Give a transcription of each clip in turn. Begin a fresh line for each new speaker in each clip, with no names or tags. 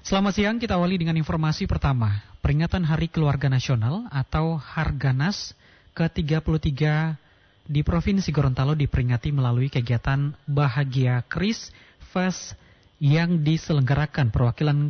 Selamat siang, kita awali dengan informasi pertama. Peringatan Hari Keluarga Nasional atau Harganas ke-33 di Provinsi Gorontalo diperingati melalui kegiatan Bahagia Kris Fest yang diselenggarakan perwakilan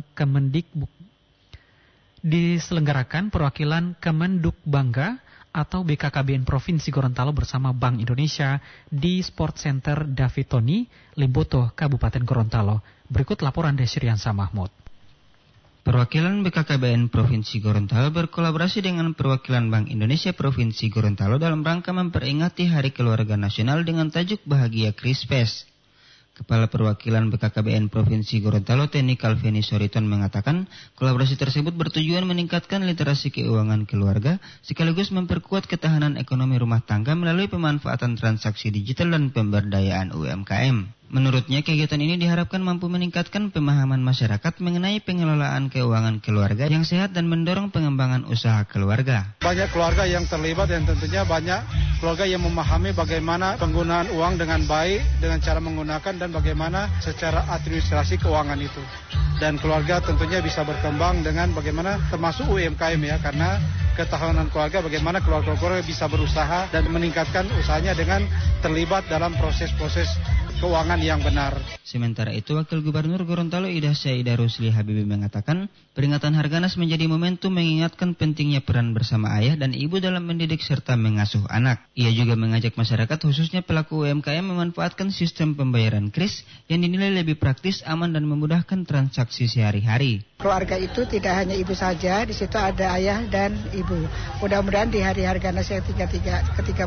Kemenduk Bangga atau BKKBN Provinsi Gorontalo bersama Bank Indonesia di Sport Center David Tony, Limboto, Kabupaten Gorontalo. Berikut laporan Desiriansa Mahmud.
Perwakilan BKKBN Provinsi Gorontalo berkolaborasi dengan perwakilan Bank Indonesia Provinsi Gorontalo dalam rangka memperingati Hari Keluarga Nasional dengan tajuk Bahagia Kris Fest. Kepala Perwakilan BKKBN Provinsi Gorontalo, Teni Calveni Soriton mengatakan, kolaborasi tersebut bertujuan meningkatkan literasi keuangan keluarga, sekaligus memperkuat ketahanan ekonomi rumah tangga melalui pemanfaatan transaksi digital dan pemberdayaan UMKM. Menurutnya, kegiatan ini diharapkan mampu meningkatkan pemahaman masyarakat mengenai pengelolaan keuangan keluarga yang sehat dan mendorong pengembangan usaha keluarga.
Banyak keluarga yang terlibat dan tentunya banyak keluarga yang memahami bagaimana penggunaan uang dengan baik, dengan cara menggunakan dan bagaimana secara administrasi keuangan itu. Dan keluarga tentunya bisa berkembang dengan bagaimana termasuk UMKM ya, karena ketahanan keluarga bagaimana keluarga bisa berusaha dan meningkatkan usahanya dengan terlibat dalam proses-proses keuangan yang benar.
Sementara itu, Wakil Gubernur Gorontalo Ida Syaida Rusli Habibi mengatakan, peringatan Harganas menjadi momentum mengingatkan pentingnya peran bersama ayah dan ibu dalam mendidik serta mengasuh anak. Ia juga mengajak masyarakat khususnya pelaku UMKM memanfaatkan sistem pembayaran kris yang dinilai lebih praktis, aman dan memudahkan transaksi sehari-hari.
Keluarga itu tidak hanya ibu saja, di situ ada ayah dan ibu. Mudah-mudahan di hari Harganas yang ke-33